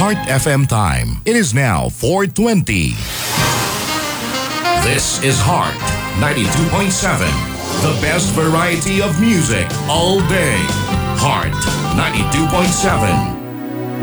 Heart FM time. It is now 4:20. This is Heart 92.7. The best variety of music all day. Heart 92.7.